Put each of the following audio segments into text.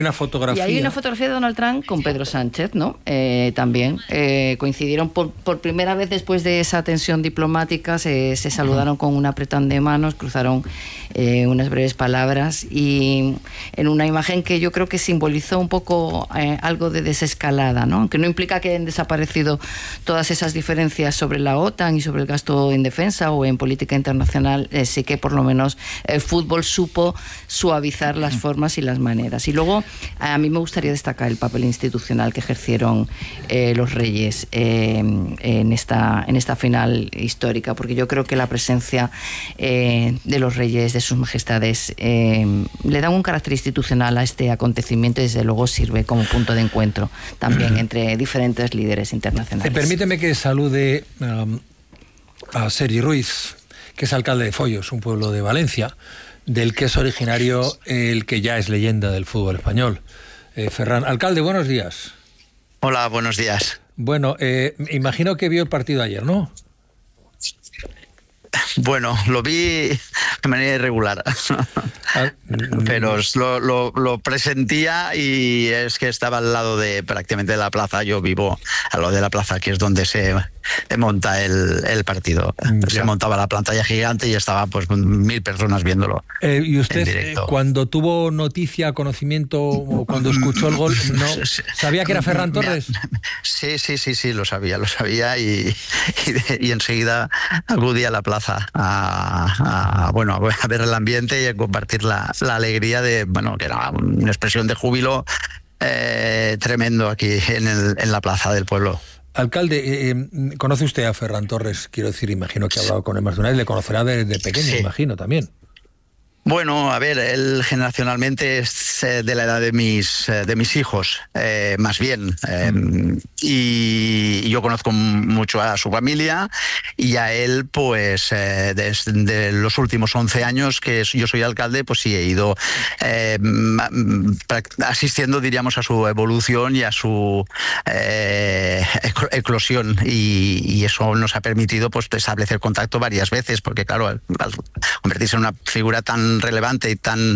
Una fotografía. Y hay una fotografía de Donald Trump con Pedro Sánchez, ¿no? También coincidieron por primera vez después de esa tensión diplomática, se saludaron con un apretón de manos, cruzaron unas breves palabras, y en una imagen que yo creo que simbolizó un poco algo de desescalada, ¿no? Aunque no implica que hayan desaparecido todas esas diferencias sobre la OTAN y sobre el gasto en defensa o en política internacional, sí que por lo menos el fútbol supo suavizar las formas y las maneras. Y luego a mí me gustaría destacar el papel institucional que ejercieron los reyes en esta final histórica, porque yo creo que la presencia de los reyes, de sus majestades, le dan un carácter institucional a este acontecimiento y desde luego sirve como punto de encuentro también entre diferentes líderes internacionales. Permíteme que salude a Sergi Ruiz, que es alcalde de Foios, un pueblo de Valencia, del que es originario el que ya es leyenda del fútbol español, Ferran. Alcalde, buenos días. Hola, buenos días. Bueno, imagino que vio el partido ayer, ¿no? Bueno, lo vi de manera irregular, pero lo presentía, y es que estaba al lado prácticamente de la plaza. Yo vivo al lado de la plaza, que es donde se monta el partido. Se montaba la pantalla gigante y estaba pues 1000 personas viéndolo. ¿Y usted, cuando tuvo noticia, conocimiento, o cuando escuchó el gol, no sabía que era Ferran Torres? Sí, lo sabía y enseguida acudí a la plaza a ver el ambiente y a compartir la alegría de, que era una expresión de júbilo tremendo aquí en la plaza del pueblo. Alcalde, ¿conoce usted a Ferran Torres? Quiero decir, imagino que ha hablado con él más de una vez, le conocerá desde pequeño, sí. Imagino, también. Bueno, a ver, él generacionalmente es de la edad de mis hijos, más bien. Y yo conozco mucho a su familia, y a él, pues, desde los últimos 11 años que yo soy alcalde, pues sí he ido asistiendo, diríamos, a su evolución y a su eclosión. Y eso nos ha permitido, pues, establecer contacto varias veces, porque, claro, al convertirse en una figura tan relevante y tan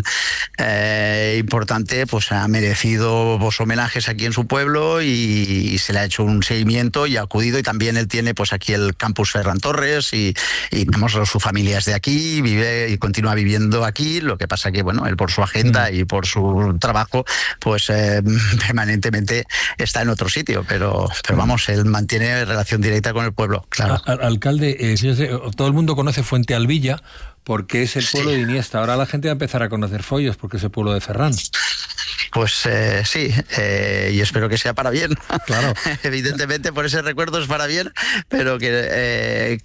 importante, pues ha merecido homenajes aquí en su pueblo, y se le ha hecho un seguimiento y ha acudido. Y también él tiene pues aquí el campus Ferran Torres, y su familia es de aquí, vive y continúa viviendo aquí. Lo que pasa que, bueno, él por su agenda y por su trabajo, pues permanentemente está en otro sitio, pero vamos, él mantiene relación directa con el pueblo, claro. Alcalde, todo el mundo conoce Fuente Alvilla porque es el pueblo de Iniesta. Ahora la gente va a empezar a conocer Foios porque es el pueblo de Ferran. Pues sí, y espero que sea para bien. Claro. Evidentemente, por ese recuerdo es para bien, pero que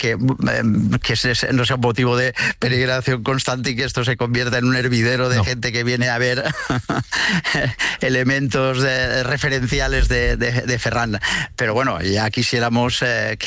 no sea un motivo de peregrinación constante y que esto se convierta en un hervidero de gente que viene a ver elementos referenciales de Ferran. Pero bueno, ya quisiéramos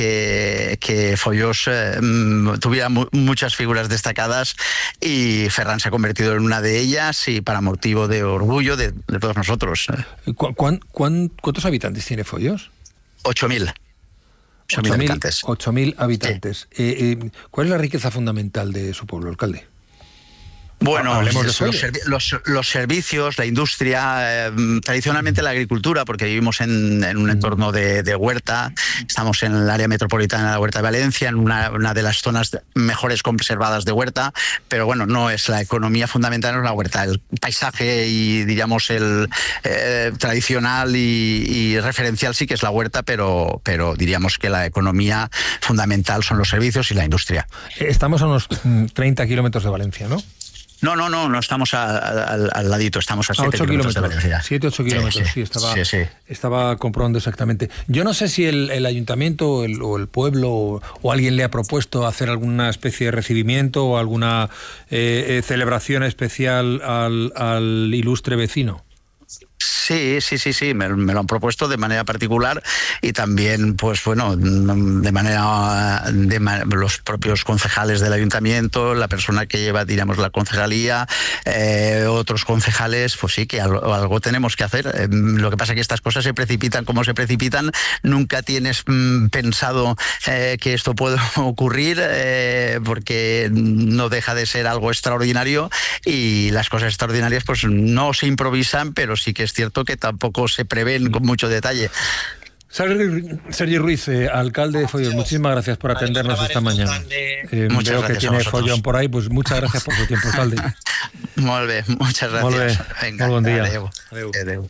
que Foios tuviera muchas figuras destacadas, y Ferran se ha convertido en una de ellas, y para motivo de orgullo de todos nosotros. ¿Cuántos habitantes tiene Foios? 8.000. 8.000 habitantes. 8.000 habitantes. Sí. ¿Cuál es la riqueza fundamental de su pueblo, alcalde? Bueno, los servicios, la industria, tradicionalmente la agricultura, porque vivimos en un entorno de huerta. Estamos en el área metropolitana de la Huerta de Valencia, en una de las zonas mejores conservadas de huerta, pero bueno, no es la economía fundamental, no es la huerta. El paisaje y, digamos, el tradicional y referencial sí que es la huerta, pero diríamos que la economía fundamental son los servicios y la industria. Estamos a unos 30 kilómetros de Valencia, ¿no? No, estamos al ladito, estamos a 7 kilómetros de Valencia. 7-8 kilómetros, sí, estaba comprobando exactamente. Yo no sé si el ayuntamiento o el pueblo o alguien le ha propuesto hacer alguna especie de recibimiento o alguna celebración especial al ilustre vecino. Sí, me lo han propuesto de manera particular y también, pues bueno, de manera los propios concejales del ayuntamiento, la persona que lleva, digamos, la concejalía, otros concejales, pues sí, que algo tenemos que hacer. Lo que pasa es que estas cosas se precipitan como se precipitan, nunca tienes pensado que esto puede ocurrir, porque no deja de ser algo extraordinario y las cosas extraordinarias pues no se improvisan, pero sí que es cierto que tampoco se prevén con mucho detalle. Sergi Ruiz, alcalde de Foios, muchísimas gracias por atendernos esta mañana. Veo que tiene follón por ahí, pues muchas gracias por su tiempo, alcalde. Molt bé, muchas gracias. Molt bé. Venga, molt bon dia. Adeu.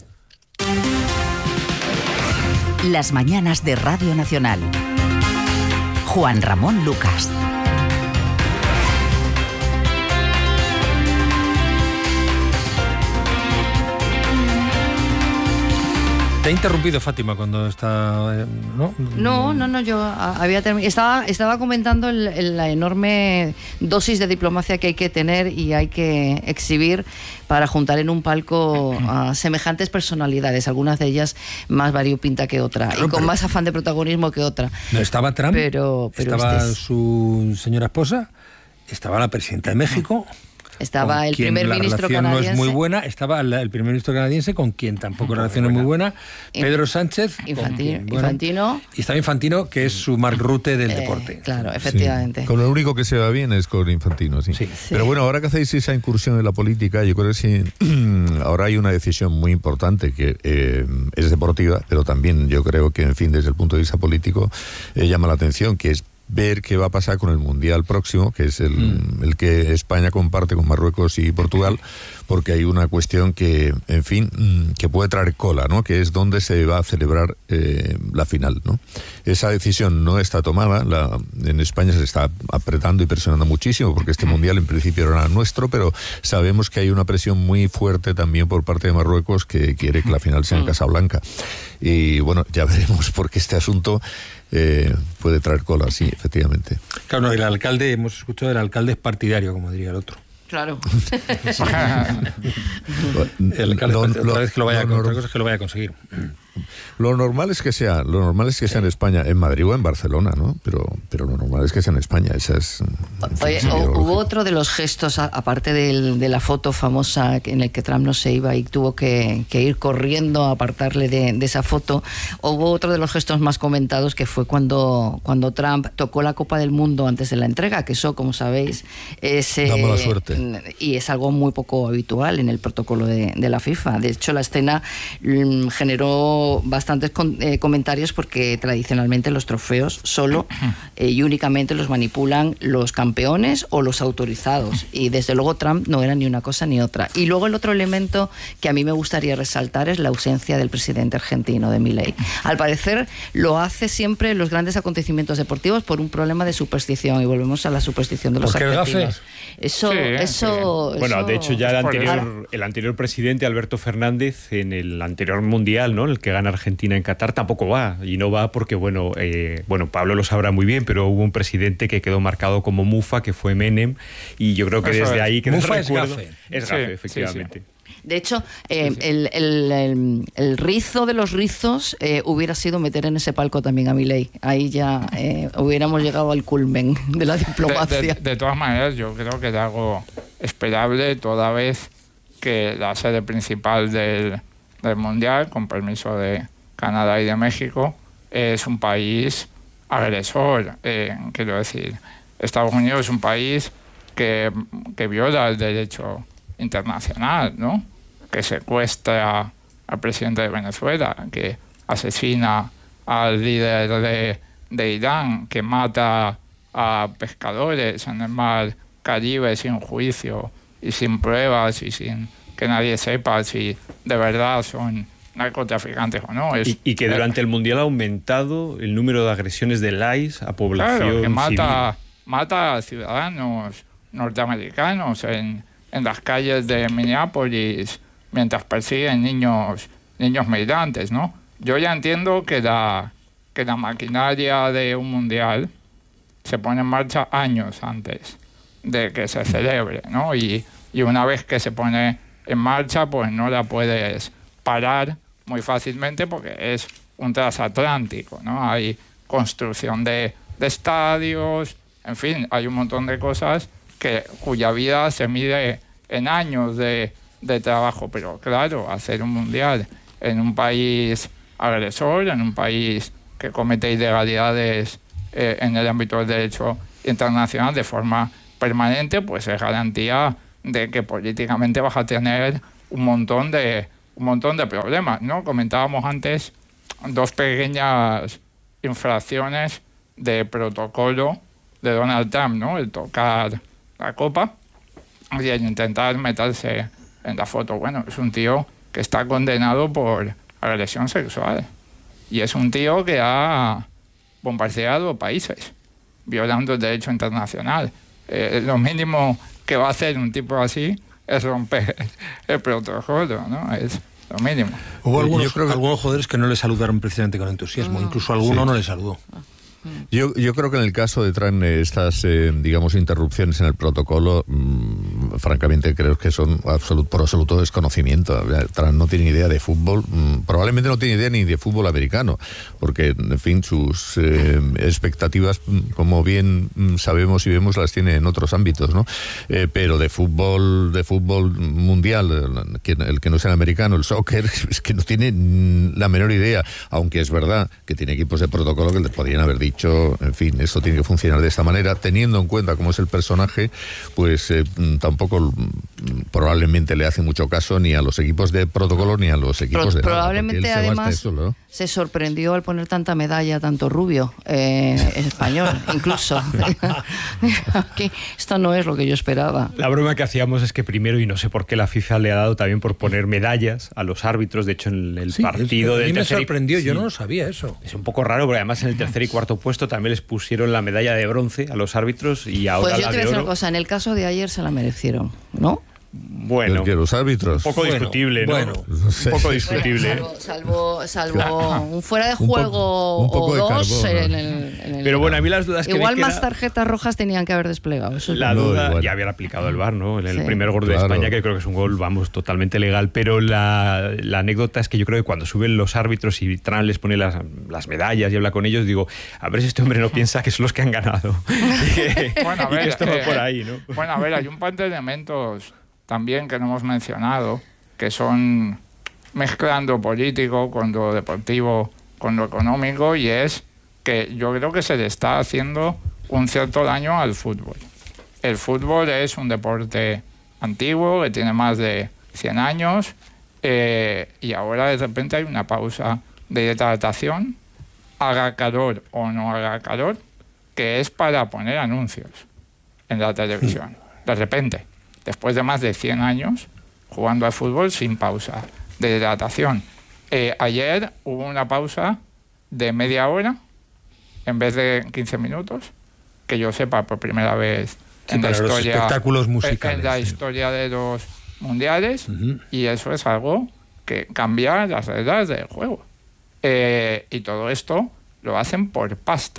Las mañanas de Radio Nacional. Juan Ramón Lucas. ¿Te ha interrumpido, Fátima, cuando está...? No, yo había estaba comentando la enorme dosis de diplomacia que hay que tener y hay que exhibir para juntar en un palco a semejantes personalidades, algunas de ellas más variopinta que otra, claro, y con más afán de protagonismo que otra. No estaba Trump, pero estaba su señora esposa, estaba la presidenta de México... Estaba el primer ministro canadiense. La relación no es muy buena. Estaba el primer ministro canadiense, con quien tampoco la relación es muy buena. Pedro Sánchez. Infantino. Y estaba Infantino, que es su Mark Rutte del deporte. Claro, efectivamente. Sí. Con lo único que se va bien es con Infantino, sí. Pero bueno, ahora que hacéis esa incursión en la política, yo creo que sí, ahora hay una decisión muy importante que es deportiva, pero también yo creo que, en fin, desde el punto de vista político, llama la atención, que es ver qué va a pasar con el Mundial próximo, que es el que España comparte con Marruecos y Portugal, porque hay una cuestión que, en fin, que puede traer cola, ¿no? Que es dónde se va a celebrar la final, ¿no? Esa decisión no está tomada, en España se está apretando y presionando muchísimo, porque este Mundial en principio era nuestro, pero sabemos que hay una presión muy fuerte también por parte de Marruecos, que quiere que la final sea en Casablanca. Y bueno, ya veremos, porque este asunto puede traer cola, sí, efectivamente. Claro, no, el alcalde, hemos escuchado, el alcalde es partidario, como diría el otro. Claro. El alcalde otra vez que lo vaya a conseguir. Lo normal es que sea en España, en Madrid o en Barcelona, ¿no? Pero lo normal es que sea en España. Esa es. Oye, hubo otro de los gestos, aparte de la foto famosa en el que Trump no se iba y tuvo que ir corriendo a apartarle de esa foto. Hubo otro de los gestos más comentados, que fue cuando Trump tocó la Copa del Mundo antes de la entrega, que eso, como sabéis, es da mala suerte. Y es algo muy poco habitual en el protocolo de la FIFA. De hecho, la escena generó bastantes comentarios, porque tradicionalmente los trofeos solo y únicamente los manipulan los campeones o los autorizados, y desde luego Trump no era ni una cosa ni otra. Y luego el otro elemento que a mí me gustaría resaltar es la ausencia del presidente argentino, de Milei. Al parecer lo hace siempre en los grandes acontecimientos deportivos por un problema de superstición, y volvemos a la superstición de los argentinos. Eso. Bueno, de hecho ya el anterior presidente, Alberto Fernández, en el anterior mundial, ¿no?, el que gana Argentina en Qatar, tampoco va, y no va porque, bueno, Pablo lo sabrá muy bien, pero hubo un presidente que quedó marcado como mufa, que fue Menem, y yo creo que desde ahí que mufa recuerdo, es gafe, efectivamente. Sí. De hecho, el rizo de los rizos hubiera sido meter en ese palco también a Milei. Ahí ya hubiéramos llegado al culmen de la diplomacia. De todas maneras, yo creo que es algo esperable, toda vez que la sede principal del Mundial, con permiso de Canadá y de México, es un país agresor. Quiero decir, Estados Unidos es un país que viola el derecho internacional, ¿no? Que secuestra al presidente de Venezuela, que asesina al líder de Irán, que mata a pescadores en el mar Caribe sin juicio y sin pruebas y sin que nadie sepa si de verdad son narcotraficantes o no. Y que durante el Mundial ha aumentado el número de agresiones del ICE a población claro, que civil. Mata a ciudadanos norteamericanos en las calles de Minneapolis mientras persiguen niños migrantes, ¿no? Yo ya entiendo que la maquinaria de un mundial se pone en marcha años antes de que se celebre, ¿no? Y una vez que se pone en marcha, pues no la puedes parar muy fácilmente porque es un transatlántico, ¿no? Hay construcción de estadios, en fin, hay un montón de cosas cuya vida se mide en años de trabajo, pero claro, hacer un mundial en un país agresor, en un país que comete ilegalidades en el ámbito del derecho internacional de forma permanente, pues es garantía de que políticamente vas a tener un montón de problemas, ¿no? Comentábamos antes 2 pequeñas infracciones de protocolo de Donald Trump, ¿no? El tocar la copa y el intentar meterse en la foto. Bueno, es un tío que está condenado por agresión sexual y es un tío que ha bombardeado países violando el derecho internacional. Lo mínimo que va a hacer un tipo así es romper el protocolo, ¿no? Es lo mínimo. Hubo algunos jugadores que no le saludaron precisamente con entusiasmo, incluso alguno no le saludó. Yo creo que en el caso de Trump estas, digamos, interrupciones en el protocolo, francamente creo que son por absoluto desconocimiento. Trump no tiene idea de fútbol, probablemente no tiene idea ni de fútbol americano, porque, en fin, sus expectativas, como bien sabemos y vemos, las tiene en otros ámbitos, ¿no? Pero de fútbol mundial, el que no sea el americano, el soccer, es que no tiene la menor idea, aunque es verdad que tiene equipos de protocolo que les podrían haber dicho, en fin, esto tiene que funcionar de esta manera, teniendo en cuenta cómo es el personaje, pues tampoco probablemente le hace mucho caso ni a los equipos de protocolo ni a los equipos de probablemente nada, además se sorprendió al poner tanta medalla, tanto rubio español, incluso. Aquí, esto no es lo que yo esperaba. La broma que hacíamos es que primero, y no sé por qué la FIFA le ha dado también por poner medallas a los árbitros, de hecho en el partido del tercer... A mí me sorprendió, yo no lo sabía eso. Es un poco raro, porque además en el tercer y cuarto puesto también les pusieron la medalla de bronce a los árbitros y ahora pues yo la te voy de a decir oro. una cosa, en el caso de ayer se la merecieron, ¿no? Bueno, que los árbitros. Un poco discutible, ¿no? Bueno, un poco discutible. Salvo un fuera de juego o dos en el Pero bueno, a mí las dudas que igual más tarjetas rojas tenían que haber desplegado. Eso es la duda, ya habían aplicado el VAR, ¿no? En el primer gol de España, que creo que es un gol, vamos, totalmente legal. Pero la anécdota es que yo creo que cuando suben los árbitros y Trump les pone las medallas y habla con ellos, digo, a ver si este hombre no piensa que son los que han ganado. Bueno, a ver, y que esto va por ahí, ¿no? Bueno, a ver, hay un par de elementos también que no hemos mencionado, que son mezclando político con lo deportivo, con lo económico, y es que yo creo que se le está haciendo un cierto daño al fútbol. El fútbol es un deporte antiguo, que tiene más de 100 años, y ahora de repente hay una pausa de hidratación, haga calor o no haga calor, que es para poner anuncios en la televisión. De repente, después de más de 100 años jugando al fútbol sin pausa de hidratación. Ayer hubo una pausa de media hora en vez de 15 minutos, que yo sepa por primera vez en la historia, espectáculos musicales, en la historia de los mundiales, y eso es algo que cambia las reglas del juego. Y todo esto lo hacen por pasta.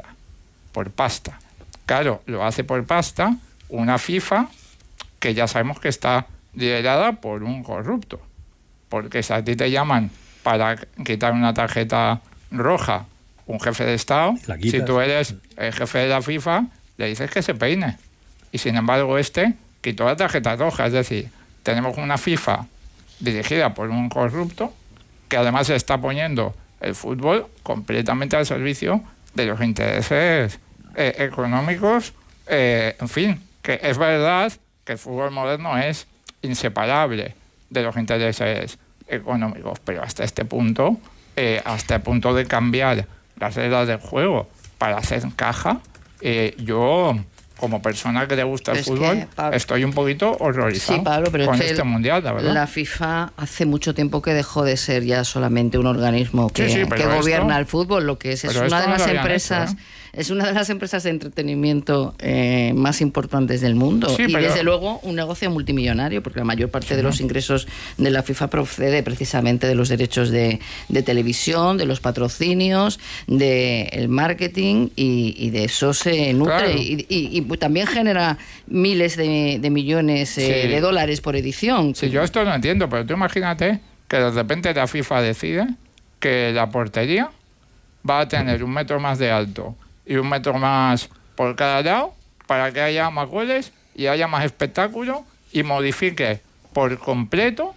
Claro, lo hace por pasta una FIFA que ya sabemos que está liderada por un corrupto. Porque si a ti te llaman para quitar una tarjeta roja un jefe de Estado, si tú eres el jefe de la FIFA, le dices que se peine. Y sin embargo quitó la tarjeta roja. Es decir, tenemos una FIFA dirigida por un corrupto que además está poniendo el fútbol completamente al servicio de los intereses económicos. En fin, que es verdad que el fútbol moderno es inseparable de los intereses económicos, pero hasta este punto, hasta el punto de cambiar las reglas del juego para hacer caja, yo, como persona que le gusta el fútbol, estoy un poquito horrorizado con este mundial, la verdad. La FIFA hace mucho tiempo que dejó de ser ya solamente un organismo que gobierna el fútbol, lo que es una de las empresas... Es una de las empresas de entretenimiento más importantes del mundo y desde luego un negocio multimillonario, porque la mayor parte de los ingresos de la FIFA procede precisamente de los derechos de televisión, de los patrocinios, del marketing, y de eso se nutre. Y también genera miles de millones de dólares por edición. Sí, yo esto no entiendo, pero tú imagínate que de repente la FIFA decide que la portería va a tener 1 metro más de alto y 1 metro más por cada lado para que haya más goles y haya más espectáculo, y modifique por completo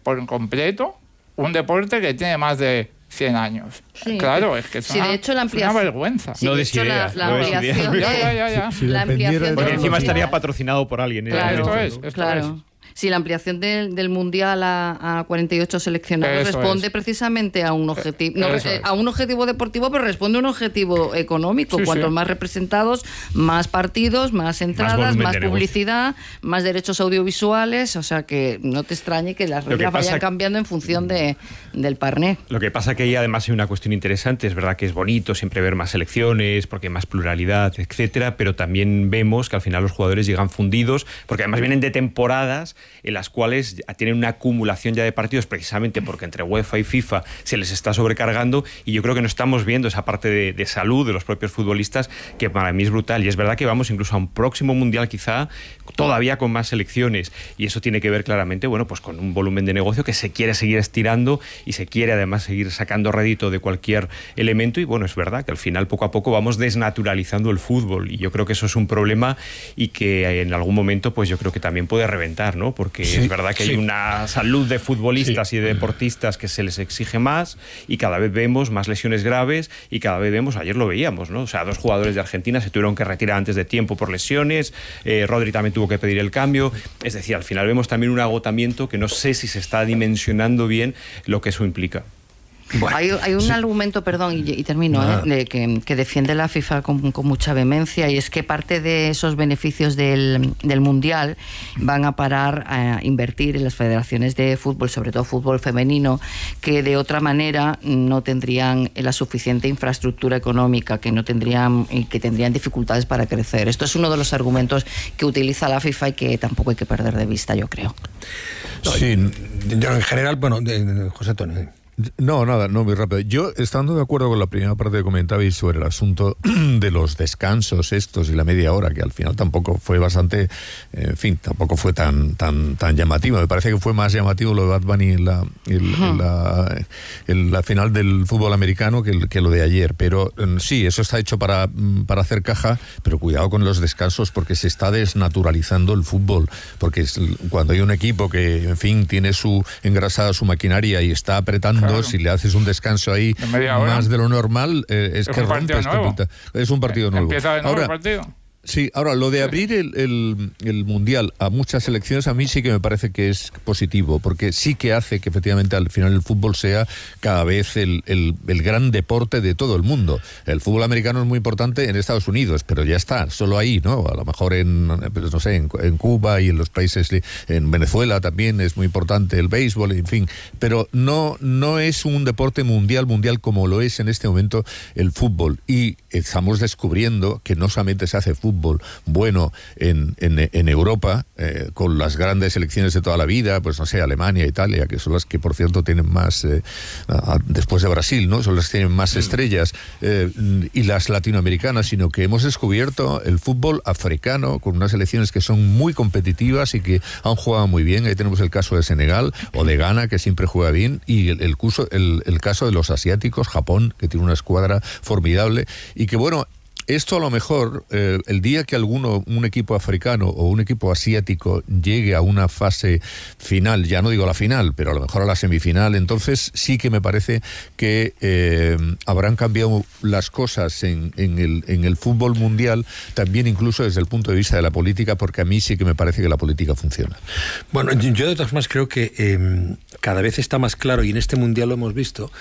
un deporte que tiene más de 100 años. Sí. Claro, es que es de hecho, la ampliación, una vergüenza. Sí, no des ideas. La ampliación la ampliación porque encima estaría patrocinado por alguien. Claro, esto es. Si la ampliación del Mundial a 48 seleccionados responde precisamente a un objetivo, a un objetivo deportivo, pero responde a un objetivo económico. Cuantos más representados, más partidos, más entradas, más publicidad, más derechos audiovisuales. O sea que no te extrañe que las reglas vayan cambiando en función del parné. Lo que pasa que ahí además hay una cuestión interesante. Es verdad que es bonito siempre ver más selecciones, porque hay más pluralidad, etcétera, pero también vemos que al final los jugadores llegan fundidos, porque además vienen de temporadas en las cuales tienen una acumulación ya de partidos, precisamente porque entre UEFA y FIFA se les está sobrecargando, y yo creo que no estamos viendo esa parte de salud de los propios futbolistas, que para mí es brutal. Y es verdad que vamos incluso a un próximo Mundial quizá todavía con más selecciones, y eso tiene que ver claramente, bueno, pues con un volumen de negocio que se quiere seguir estirando y se quiere además seguir sacando rédito de cualquier elemento. Y bueno, es verdad que al final poco a poco vamos desnaturalizando el fútbol, y yo creo que eso es un problema y que en algún momento pues yo creo que también puede reventar, ¿no? Porque es verdad que hay una salud de futbolistas y de deportistas que se les exige más, y cada vez vemos más lesiones graves, y cada vez vemos, ayer lo veíamos, ¿no? O sea, 2 jugadores de Argentina se tuvieron que retirar antes de tiempo por lesiones, Rodri también tuvo que pedir el cambio. Es decir, al final vemos también un agotamiento que no sé si se está dimensionando bien lo que eso implica. Bueno, hay un argumento, perdón, y termino, que defiende la FIFA con mucha vehemencia, y es que parte de esos beneficios del Mundial van a parar a invertir en las federaciones de fútbol, sobre todo fútbol femenino, que de otra manera no tendrían la suficiente infraestructura económica, que tendrían dificultades para crecer. Esto es uno de los argumentos que utiliza la FIFA y que tampoco hay que perder de vista, yo creo. Sí, en general, bueno, José Antonio. No, nada, no, muy rápido. Yo, estando de acuerdo con la primera parte que comentabais sobre el asunto de los descansos estos y la media hora, que al final tampoco fue bastante, en fin, tampoco fue tan llamativo. Me parece que fue más llamativo lo de Bad Bunny en la final del fútbol americano que lo de ayer. Pero sí, eso está hecho para hacer caja, pero cuidado con los descansos, porque se está desnaturalizando el fútbol. Porque cuando hay un equipo que, en fin, tiene engrasada su maquinaria y está apretando, si le haces un descanso ahí más de lo normal, es que rompes. Es un partido nuevo. Empieza de nuevo el partido. Sí, ahora, lo de abrir el Mundial a muchas selecciones, a mí sí que me parece que es positivo, porque sí que hace que efectivamente al final el fútbol sea cada vez el gran deporte de todo el mundo. El fútbol americano es muy importante en Estados Unidos, pero ya está, solo ahí, ¿no? A lo mejor en Cuba y en los países, en Venezuela también es muy importante el béisbol, en fin, pero no es un deporte mundial como lo es en este momento el fútbol, y estamos descubriendo que no solamente se hace fútbol bueno en Europa, con las grandes selecciones de toda la vida, pues no sé, Alemania, Italia, que son las que por cierto tienen más, después de Brasil, ¿no? Son las que tienen más estrellas, y las latinoamericanas, sino que hemos descubierto el fútbol africano con unas selecciones que son muy competitivas y que han jugado muy bien. Ahí tenemos el caso de Senegal o de Ghana, que siempre juega bien, y el caso de los asiáticos, Japón, que tiene una escuadra formidable, y que bueno, esto a lo mejor, el día que un equipo africano o un equipo asiático llegue a una fase final, ya no digo la final, pero a lo mejor a la semifinal, entonces sí que me parece que habrán cambiado las cosas en el fútbol mundial, también incluso desde el punto de vista de la política, porque a mí sí que me parece que la política funciona. Bueno, yo de todas formas creo que cada vez está más claro, y en este mundial lo hemos visto,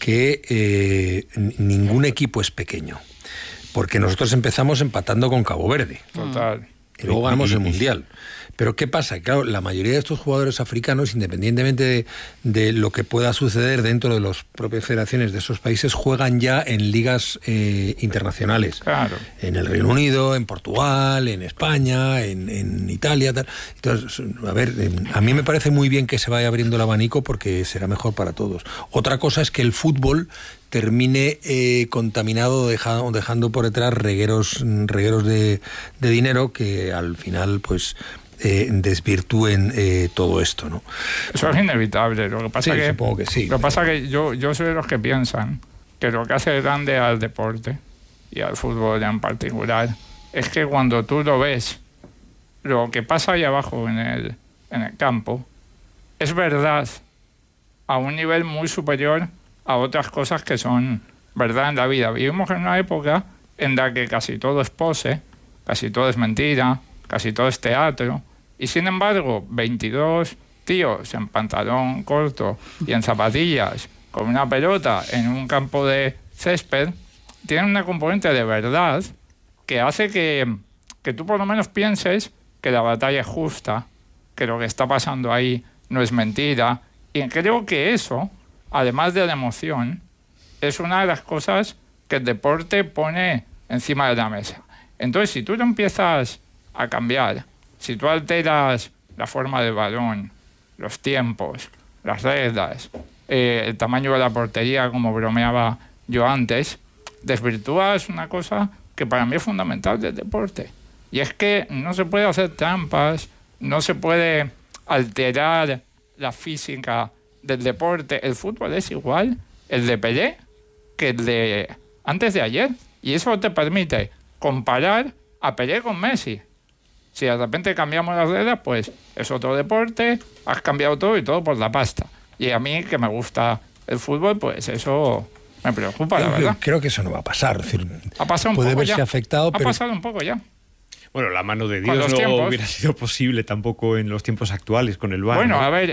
que ningún equipo es pequeño. Porque nosotros empezamos empatando con Cabo Verde. Total. Y luego ganamos el Mundial. Pero ¿qué pasa? Claro, la mayoría de estos jugadores africanos, independientemente de lo que pueda suceder dentro de las propias federaciones de esos países, juegan ya en ligas internacionales. Claro. En el Reino Unido, en Portugal, en España, en Italia, tal. Entonces, a ver, a mí me parece muy bien que se vaya abriendo el abanico, porque será mejor para todos. Otra cosa es que el fútbol termine contaminado, dejando por detrás regueros de dinero que al final pues desvirtúen todo esto, ¿no? Eso es inevitable. Lo que pasa supongo que sí. Lo que pasa que yo soy de los que piensan que lo que hace grande al deporte y al fútbol en particular es que cuando tú lo ves, lo que pasa ahí abajo en el campo es verdad a un nivel muy superior a otras cosas que son verdad en la vida. Vivimos en una época en la que casi todo es pose, casi todo es mentira, casi todo es teatro, y sin embargo 22 tíos en pantalón corto y en zapatillas con una pelota en un campo de césped tienen una componente de verdad que hace que tú por lo menos pienses que la batalla es justa, que lo que está pasando ahí no es mentira, y creo que eso, además de la emoción, es una de las cosas que el deporte pone encima de la mesa. Entonces, si tú lo empiezas a cambiar, si tú alteras la forma del balón, los tiempos, las reglas, el tamaño de la portería, como bromeaba yo antes, desvirtúas una cosa que para mí es fundamental del deporte. Y es que no se puede hacer trampas, no se puede alterar la física del deporte. El fútbol es igual el de Pelé que el de antes de ayer. Y eso te permite comparar a Pelé con Messi. Si de repente cambiamos las reglas, pues es otro deporte, has cambiado todo y todo por la pasta. Y a mí, que me gusta el fútbol, pues eso me preocupa, la verdad. Creo que eso no va a pasar. Es decir, ha pasado un puede poco verse ya. Afectado, pero... Ha pasado un poco ya. Bueno, la mano de Dios no hubiera sido posible tampoco en los tiempos actuales con el VAR. Bueno, ¿no? a ver,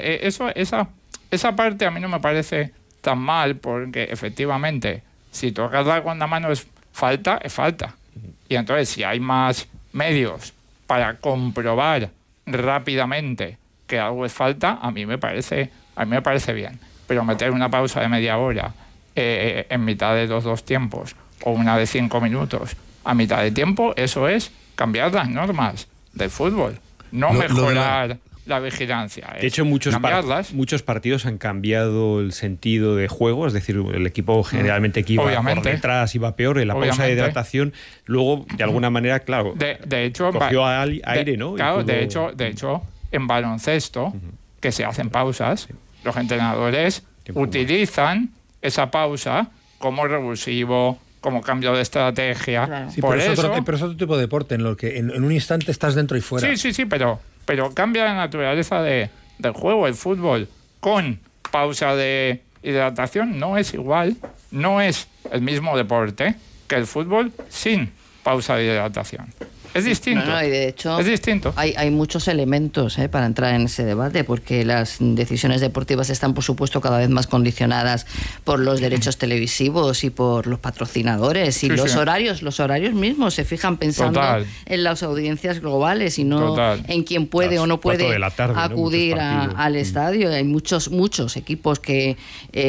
esa parte a mí no me parece tan mal, porque efectivamente, si tocarla con la mano es falta, es falta. Y entonces, si hay más medios para comprobar rápidamente que algo es falta, a mí me parece bien. Pero meter una pausa de media hora en mitad de los dos tiempos, o una de 5 minutos a mitad de tiempo, eso es cambiar las normas del fútbol, no mejorar la vigilancia. De hecho, muchos partidos han cambiado el sentido de juego, es decir, el equipo generalmente que iba por detrás iba peor, en la pausa de hidratación, luego, de alguna manera, claro, de hecho, cogió aire, ¿no? Claro, de hecho, en baloncesto, que se hacen pausas, los entrenadores utilizan esa pausa como revulsivo, como cambio de estrategia. Claro. Sí, pero es otro tipo de deporte en lo que en un instante estás dentro y fuera. Sí, pero cambia la naturaleza del juego. El fútbol con pausa de hidratación no es igual, no es el mismo deporte que el fútbol sin pausa de hidratación. Es distinto. No, y de hecho, es distinto. Hay muchos elementos para entrar en ese debate, porque las decisiones deportivas están, por supuesto, cada vez más condicionadas por los derechos televisivos y por los patrocinadores y los horarios mismos se fijan pensando en las audiencias globales y no en quién puede o no puede acudir al estadio. Hay muchos equipos que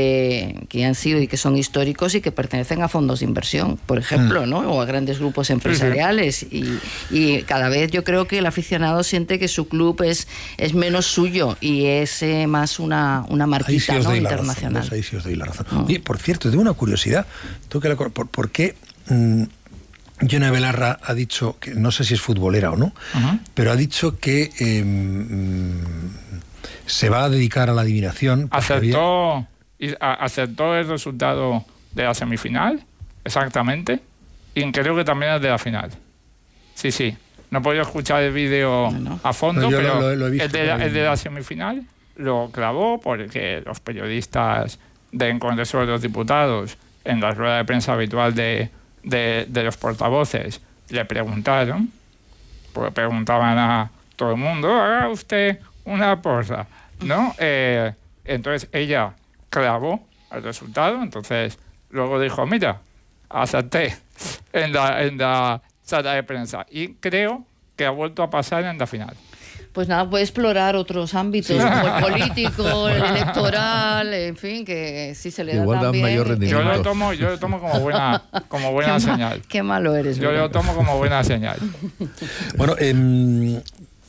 han sido y que son históricos y que pertenecen a fondos de inversión, por ejemplo, ¿no? O a grandes grupos empresariales. Y cada vez yo creo que el aficionado siente que su club es menos suyo y es más una marquita, ¿no? Internacional. Ahí sí os doy la razón. Oye, por cierto, tengo una curiosidad. ¿Por qué Yone Belarra ha dicho, que no sé si es futbolera o no, pero ha dicho que se va a dedicar a la adivinación? Acertó el resultado de la semifinal, exactamente, y creo que también el de la final. Sí. No he podido escuchar el vídeo a fondo, pero lo he visto, el de la semifinal lo clavó porque los periodistas del Congreso de los Diputados, en la rueda de prensa habitual de los portavoces, le preguntaron, porque preguntaban a todo el mundo, haga usted una porra, ¿no? Entonces ella clavó el resultado, entonces luego dijo, mira, acerté en la sala de prensa, y creo que ha vuelto a pasar en la final. Pues nada, puede explorar otros ámbitos, como el político, el electoral, en fin, que si se le da igual también... mayor rendimiento. Yo lo tomo como buena señal. Qué malo eres. Yo lo tomo como buena señal. Bueno,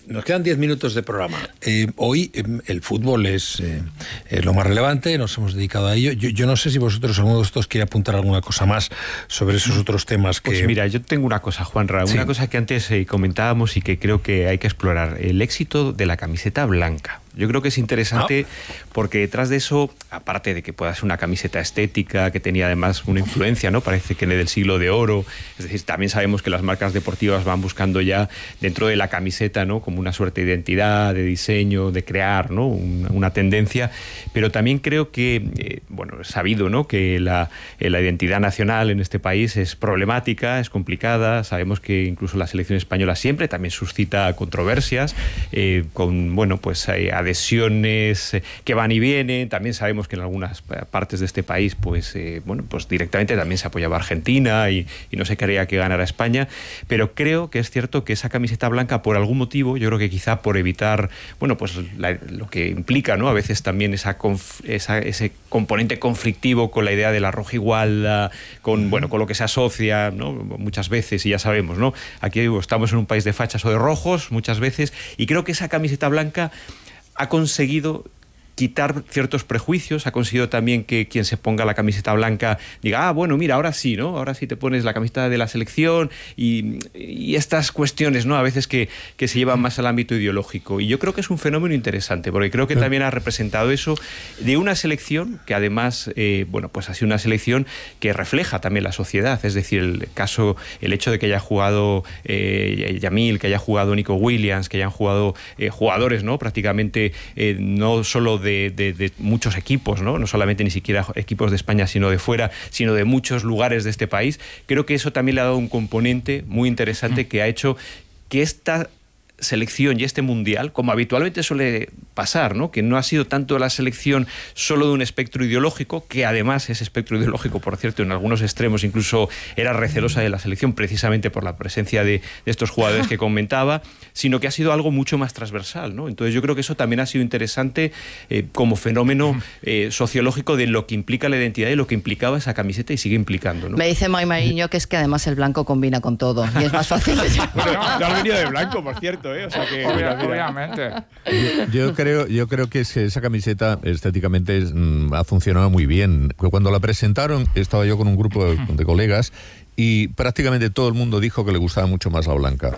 Nos quedan 10 minutos de programa. Hoy el fútbol es lo más relevante, nos hemos dedicado a ello. Yo no sé si vosotros, alguno de vosotros, quiere apuntar alguna cosa más sobre esos otros temas que... Pues mira, yo tengo una cosa, Juanra, una cosa que antes comentábamos y que creo que hay que explorar. El éxito de la camiseta blanca. Yo creo que es interesante porque detrás de eso, aparte de que pueda ser una camiseta estética, que tenía además una influencia, ¿no? Parece que en el siglo de oro, es decir, también sabemos que las marcas deportivas van buscando ya dentro de la camiseta, ¿no? Como una suerte de identidad, de diseño, de crear, ¿no? Una tendencia, pero también creo que, bueno, es sabido, ¿no? Que la identidad nacional en este país es problemática, es complicada, sabemos que incluso la selección española siempre también suscita controversias, con, bueno, pues adhesiones que van y vienen. También sabemos que en algunas partes de este país, pues bueno, pues directamente también se apoyaba a Argentina y no se quería que ganara España, pero creo que es cierto que esa camiseta blanca, por algún motivo, yo creo que quizá por evitar, bueno, pues lo que implica, ¿no? A veces también ese componente conflictivo con la idea de la roja igualda, con, bueno, con lo que se asocia, ¿no? Muchas veces, y ya sabemos, ¿no? Aquí estamos en un país de fachas o de rojos muchas veces, y creo que esa camiseta blanca ha conseguido quitar ciertos prejuicios, ha conseguido también que quien se ponga la camiseta blanca diga, bueno, mira, ahora sí, ¿no? Ahora sí te pones la camiseta de la selección y estas cuestiones, ¿no? A veces que se llevan más al ámbito ideológico. Y yo creo que es un fenómeno interesante, porque creo que también ha representado eso de una selección que además, bueno, pues ha sido una selección que refleja también la sociedad. Es decir, el hecho de que haya jugado Yamil, que haya jugado Nico Williams, que hayan jugado jugadores, ¿no? Prácticamente no solo de muchos equipos, ¿no? No solamente ni siquiera equipos de España, sino de fuera, sino de muchos lugares de este país. Creo que eso también le ha dado un componente muy interesante que ha hecho que esta selección y este mundial, como habitualmente suele pasar, ¿no? Que no ha sido tanto la selección solo de un espectro ideológico, que además ese espectro ideológico, por cierto, en algunos extremos incluso era recelosa de la selección precisamente por la presencia de estos jugadores que comentaba, sino que ha sido algo mucho más transversal, ¿no? Entonces yo creo que eso también ha sido interesante como fenómeno sociológico de lo que implica la identidad y lo que implicaba esa camiseta y sigue implicando, ¿no? Me dice Mai Mariño que es que además el blanco combina con todo y es más fácil de llevar. Bueno, no has venido de blanco, por cierto, ¿eh? O sea que, obviamente. Yo creo que esa camiseta estéticamente ha funcionado muy bien. Cuando la presentaron, estaba yo con un grupo de colegas y prácticamente todo el mundo dijo que le gustaba mucho más la blanca.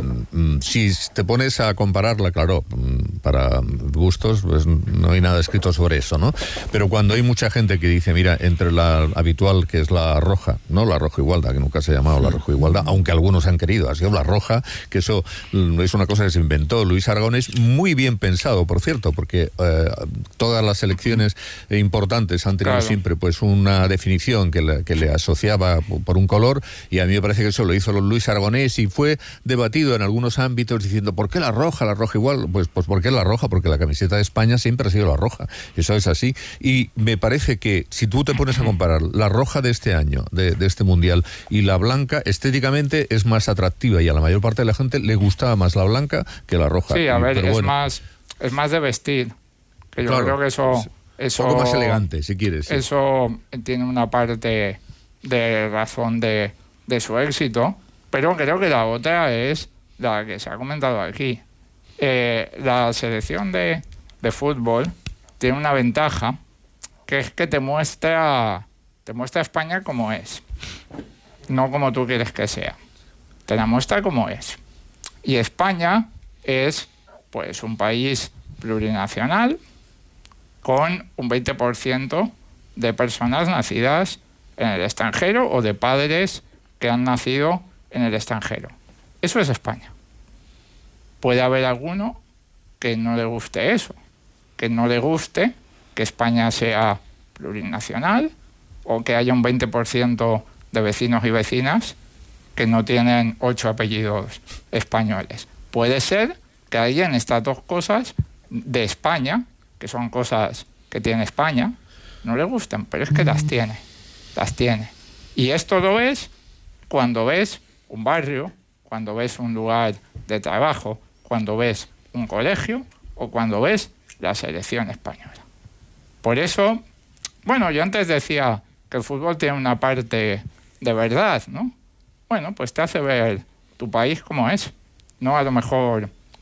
Si te pones a compararla, claro, para gustos, pues no hay nada escrito sobre eso, ¿no? Pero cuando hay mucha gente que dice, mira, entre la habitual, que es la roja, no la roja igualda, que nunca se ha llamado la roja igualda, aunque algunos han querido, ha sido la roja, que eso es una cosa que se inventó Luis Aragonés, muy bien pensado, por cierto, porque todas las selecciones importantes han tenido siempre pues una definición que le asociaba por un color, y a mí me parece que eso lo hizo Luis Aragonés y fue debatido en algunos ámbitos diciendo, ¿por qué la roja igual? Pues ¿por qué la roja? Porque la camiseta de España siempre ha sido la roja, eso es así, y me parece que si tú te pones a comparar la roja de este año, de este mundial, y la blanca, estéticamente es más atractiva y a la mayor parte de la gente le gustaba más la blanca que la roja. Sí, a ver, es más de vestir, que yo creo que eso un poco más elegante, si quieres. Sí. Eso tiene una parte de razón de su éxito, pero creo que la otra es la que se ha comentado aquí. La selección de fútbol tiene una ventaja, que es que te muestra a España como es, no como tú quieres que sea. Te la muestra como es. Y España es pues un país plurinacional con un 20% de personas nacidas en el extranjero o de padres que han nacido en el extranjero. Eso es España. Puede haber alguno que no le guste eso, que no le guste que España sea plurinacional o que haya un 20% de vecinos y vecinas que no tienen 8 apellidos españoles. Puede ser que alguien estas dos cosas de España, que son cosas que tiene España, no le gusten, pero es que las tiene. Y esto lo ves cuando ves un barrio, cuando ves un lugar de trabajo, cuando ves un colegio o cuando ves la selección española. Por eso, bueno, yo antes decía que el fútbol tiene una parte de verdad, ¿no? Bueno, pues te hace ver tu país como es, no a lo mejor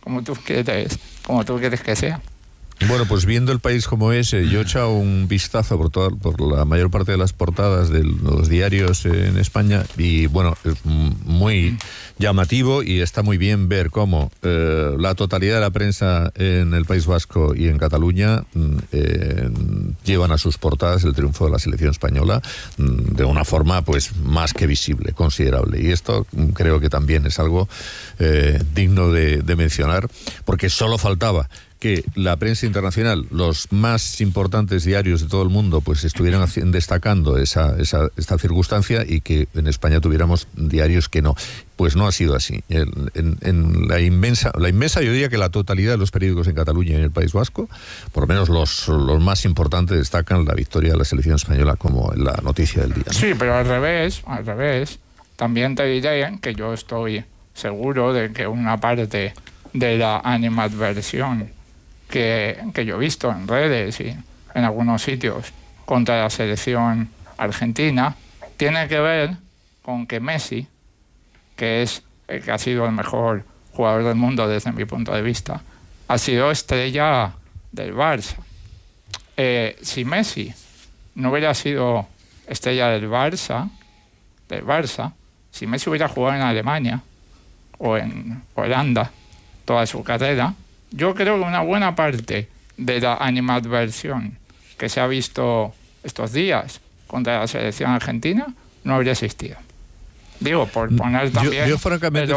como tú quieres que sea. Bueno, pues viendo el país como es, yo he echado un vistazo por la mayor parte de las portadas de los diarios en España y bueno, es muy llamativo y está muy bien ver cómo la totalidad de la prensa en el País Vasco y en Cataluña llevan a sus portadas el triunfo de la selección española de una forma pues más que visible, considerable. Y esto creo que también es algo digno de mencionar, porque solo faltaba que la prensa internacional, los más importantes diarios de todo el mundo, pues estuvieran destacando esta circunstancia y que en España tuviéramos diarios que no. Pues no ha sido así. En la inmensa, yo diría que la totalidad de los periódicos en Cataluña y en el País Vasco, por lo menos los más importantes, destacan la victoria de la selección española como la noticia del día, ¿no? Sí, pero al revés, también te diré que yo estoy seguro de que una parte de la animadversión que yo he visto en redes y en algunos sitios contra la selección argentina tiene que ver con que Messi, que ha sido el mejor jugador del mundo desde mi punto de vista, ha sido estrella del Barça. Si Messi no hubiera sido estrella del Barça, si Messi hubiera jugado en Alemania o en Holanda toda su carrera, yo creo que una buena parte de la animadversión que se ha visto estos días contra la selección argentina no habría existido. Digo, por poner también yo francamente,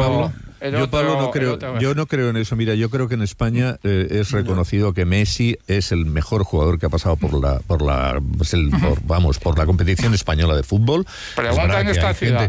yo no creo en eso. Mira, yo creo que en España es reconocido que Messi es el mejor jugador que ha pasado por la competición española de fútbol. Pregunta en esta ciudad.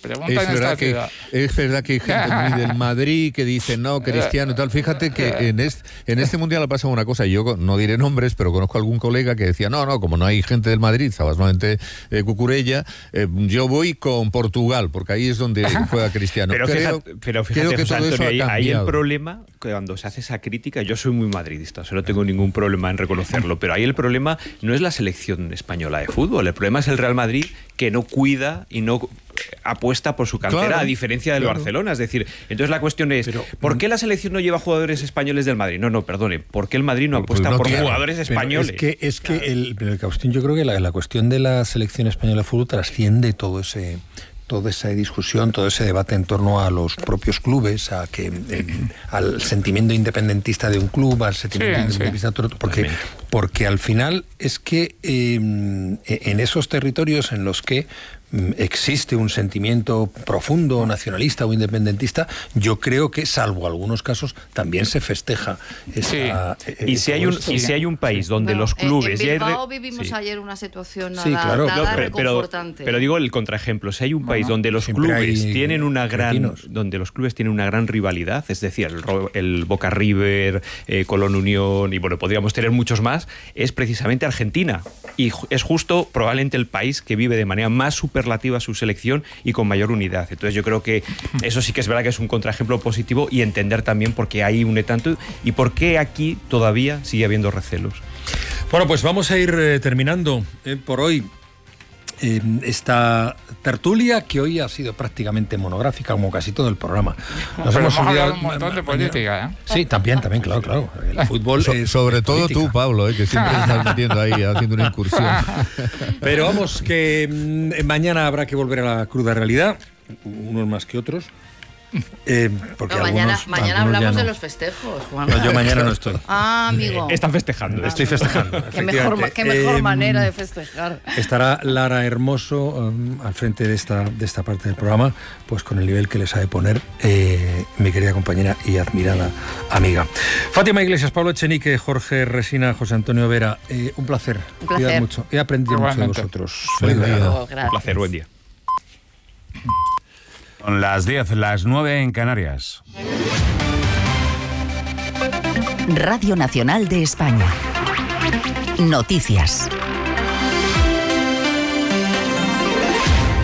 Es verdad que hay gente muy del Madrid que dice no, Cristiano y tal. Fíjate que en este mundial ha pasado una cosa, y yo no diré nombres, pero conozco a algún colega que decía no, como no hay gente del Madrid, solamente Cucurella, yo voy con Portugal, porque ahí es donde juega Cristiano. Pero fíjate, que José Antonio, ahí el problema, cuando se hace esa crítica, yo soy muy madridista, no tengo ningún problema en reconocerlo, pero ahí el problema no es la selección española de fútbol, el problema es el Real Madrid, que no cuida y no apuesta por su cantera, a diferencia del Barcelona. Es decir, entonces la cuestión es, ¿por qué la selección no lleva jugadores españoles del Madrid? No, perdone, ¿por qué el Madrid no apuesta por jugadores españoles? Yo creo que la cuestión de la selección española de fútbol trasciende toda esa discusión, todo ese debate en torno a los propios clubes, al sentimiento independentista de un club, al sentimiento independentista de otro, porque al final es que en esos territorios en los que existe un sentimiento profundo, nacionalista o independentista, yo creo que, salvo algunos casos, también se festeja y si hay un país donde los clubes... En Bilbao vivimos ayer una situación nada reconfortante. Pero digo el contraejemplo, si hay un país donde los clubes tienen una gran rivalidad, es decir, el Boca River, Colón Unión, y bueno, podríamos tener muchos más, es precisamente Argentina. Y es justo probablemente el país que vive de manera más superlativa su selección y con mayor unidad. Entonces yo creo que eso sí que es verdad que es un contraejemplo positivo, y entender también por qué ahí une tanto y por qué aquí todavía sigue habiendo recelos. Bueno, pues vamos a ir terminando por hoy esta tertulia, que hoy ha sido prácticamente monográfica, como casi todo el programa. Hemos hablado un montón de política, Sí, también, claro. El fútbol sobre todo política. Tú, Pablo, que siempre estás metiendo ahí, haciendo una incursión. Pero vamos, que mañana habrá que volver a la cruda realidad, unos más que otros. Porque mañana hablamos de los festejos, Juan. No, yo mañana no estoy. Amigo. Están festejando. Estoy festejando. Qué mejor manera de festejar. Estará Lara Hermoso al frente de esta parte del programa, pues con el nivel que les ha de poner mi querida compañera y admirada amiga. Fátima Iglesias, Pablo Echenique, Jorge Resina, José Antonio Vera, un placer. Cuidad mucho. He aprendido mucho de vosotros. Feliz día. Un placer, buen día. Son las 10, las 9 en Canarias. Radio Nacional de España. Noticias.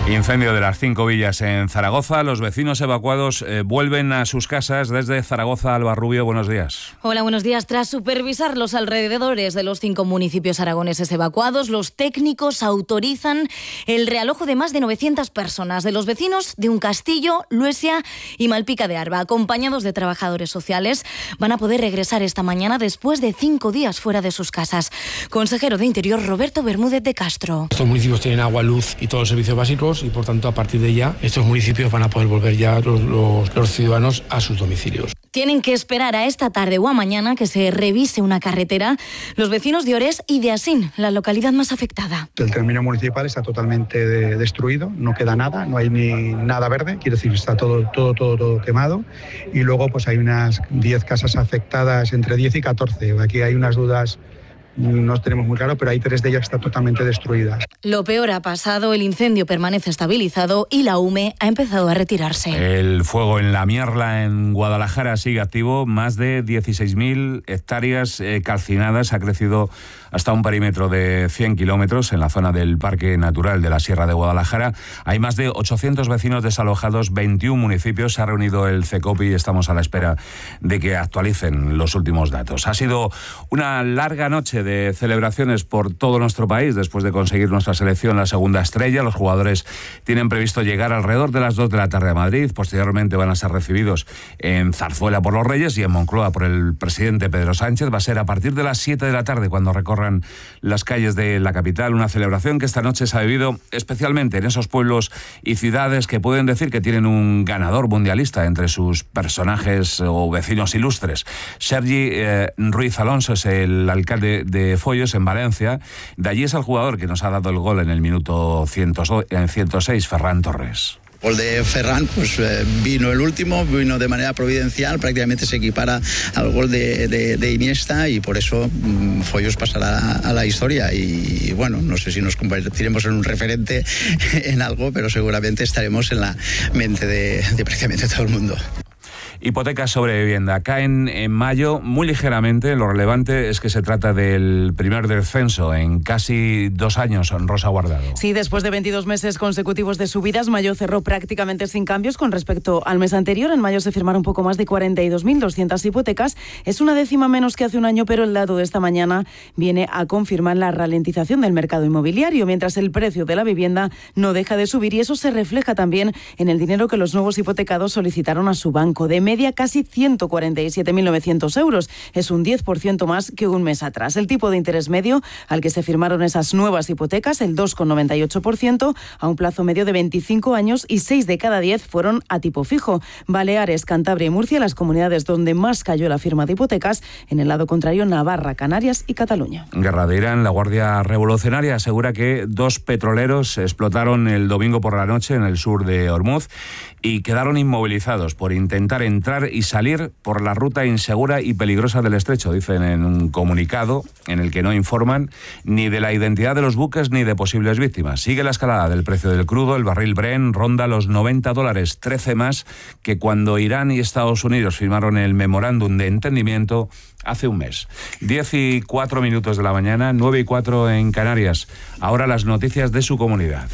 Incendio de las 5 villas en Zaragoza. Los vecinos evacuados vuelven a sus casas desde Zaragoza. Alba Rubio, buenos días. Hola, buenos días. Tras supervisar los alrededores de los 5 municipios aragoneses evacuados, los técnicos autorizan el realojo de más de 900 personas, de los vecinos de Uncastillo, Luesia y Malpica de Arba, acompañados de trabajadores sociales. Van a poder regresar esta mañana después de 5 días fuera de sus casas. Consejero de Interior, Roberto Bermúdez de Castro. Estos municipios tienen agua, luz y todos los servicios básicos, y por tanto a partir de ya estos municipios van a poder volver ya los ciudadanos a sus domicilios. Tienen que esperar a esta tarde o a mañana que se revise una carretera los vecinos de Orés y de Asín, la localidad más afectada. El término municipal está totalmente destruido, no queda nada, no hay ni nada verde, quiere decir está todo quemado, y luego pues hay unas 10 casas afectadas, entre 10 y 14. Aquí hay unas dudas. No tenemos muy claro, pero hay 3 de ellas que están totalmente destruidas. Lo peor ha pasado, el incendio permanece estabilizado y la UME ha empezado a retirarse. El fuego en La Mierla, en Guadalajara, sigue activo. Más de 16.000 hectáreas calcinadas. Ha crecido hasta un perímetro de 100 kilómetros en la zona del Parque Natural de la Sierra de Guadalajara. Hay más de 800 vecinos desalojados, 21 municipios. Se ha reunido el CECOPI y estamos a la espera de que actualicen los últimos datos. Ha sido una larga noche de celebraciones por todo nuestro país después de conseguir nuestra selección la segunda estrella. Los jugadores tienen previsto llegar alrededor de las 2 de la tarde a Madrid. Posteriormente van a ser recibidos en Zarzuela por los Reyes y en Moncloa por el presidente Pedro Sánchez. Va a ser a partir de las 7 de la tarde cuando recorran las calles de la capital. Una celebración que esta noche se ha vivido especialmente en esos pueblos y ciudades que pueden decir que tienen un ganador mundialista entre sus personajes o vecinos ilustres. Sergi Ruiz Alonso es el alcalde de Foyos, en Valencia. De allí es el jugador que nos ha dado el gol en el minuto 106, Ferran Torres. El gol de Ferran pues vino el último, vino de manera providencial, prácticamente se equipara al gol de Iniesta, y por eso Foyos pasará a la historia. Y bueno, no sé si nos convertiremos en un referente en algo, pero seguramente estaremos en la mente de prácticamente todo el mundo. Hipotecas sobre vivienda caen en mayo muy ligeramente. Lo relevante es que se trata del primer descenso en casi 2 años. Rosa Guardado. Sí, después de 22 meses consecutivos de subidas, mayo cerró prácticamente sin cambios con respecto al mes anterior. En mayo se firmaron un poco más de 42.200 hipotecas. Es una décima menos que hace un año, pero el dato de esta mañana viene a confirmar la ralentización del mercado inmobiliario, mientras el precio de la vivienda no deja de subir, y eso se refleja también en el dinero que los nuevos hipotecados solicitaron a su banco. De media casi 147.900 euros. Es un 10% más que un mes atrás. El tipo de interés medio al que se firmaron esas nuevas hipotecas, el 2,98%, a un plazo medio de 25 años, y 6 de cada 10 fueron a tipo fijo. Baleares, Cantabria y Murcia, las comunidades donde más cayó la firma de hipotecas. En el lado contrario, Navarra, Canarias y Cataluña. Guerra de Irán. La Guardia Revolucionaria asegura que 2 petroleros explotaron el domingo por la noche en el sur de Hormuz y quedaron inmovilizados por intentar entrar y salir por la ruta insegura y peligrosa del estrecho, dicen en un comunicado en el que no informan ni de la identidad de los buques ni de posibles víctimas. Sigue la escalada del precio del crudo. El barril Brent ronda los $90, 13 más que cuando Irán y Estados Unidos firmaron el memorándum de entendimiento hace un mes. 10:04 de la mañana, 9:04 en Canarias. Ahora las noticias de su comunidad.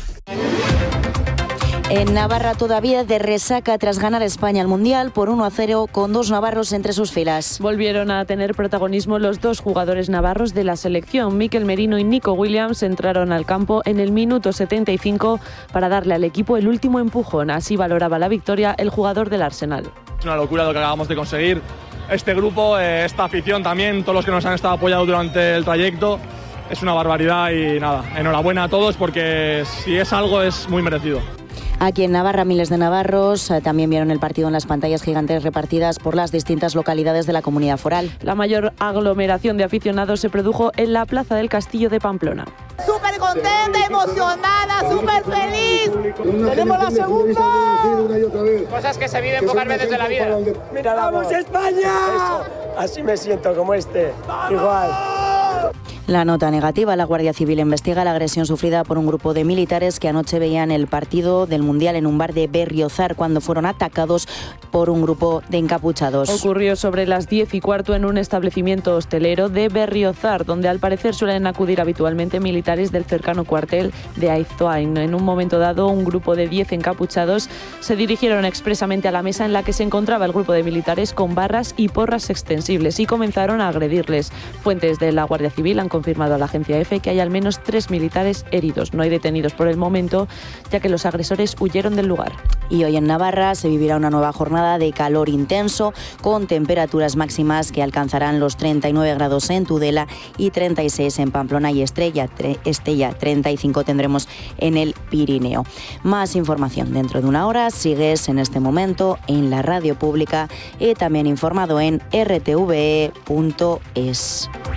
En Navarra todavía de resaca tras ganar España al Mundial por 1-0 con 2 navarros entre sus filas. Volvieron a tener protagonismo los 2 jugadores navarros de la selección. Mikel Merino y Nico Williams entraron al campo en el minuto 75 para darle al equipo el último empujón. Así valoraba la victoria el jugador del Arsenal. Es una locura lo que acabamos de conseguir. Este grupo, esta afición también, todos los que nos han estado apoyando durante el trayecto. Es una barbaridad y nada, enhorabuena a todos porque si es algo es muy merecido. Aquí en Navarra, miles de navarros también vieron el partido en las pantallas gigantes repartidas por las distintas localidades de la comunidad foral. La mayor aglomeración de aficionados se produjo en la plaza del Castillo de Pamplona. Súper contenta, emocionada, súper feliz. ¡Tenemos la segunda! Cosas que se viven pocas veces de la vida. ¡Vamos España! Eso. Así me siento como este. Igual. La nota negativa. La Guardia Civil investiga la agresión sufrida por un grupo de militares que anoche veían el partido del Mundial en un bar de Berriozar cuando fueron atacados por un grupo de encapuchados. Ocurrió sobre las 10:15 en un establecimiento hostelero de Berriozar, donde al parecer suelen acudir habitualmente militares del cercano cuartel de Aizoain. En un momento dado, un grupo de 10 encapuchados se dirigieron expresamente a la mesa en la que se encontraba el grupo de militares con barras y porras extensibles y comenzaron a agredirles. Fuentes de la Guardia Civil han confirmado a la agencia EFE que hay al menos 3 militares heridos. No hay detenidos por el momento, ya que los agresores huyeron del lugar. Y hoy en Navarra se vivirá una nueva jornada de calor intenso, con temperaturas máximas que alcanzarán los 39 grados en Tudela y 36 en Pamplona y Estella, 35 tendremos en el Pirineo. Más información dentro de una hora. Sigues en este momento en la radio pública y también informado en rtve.es.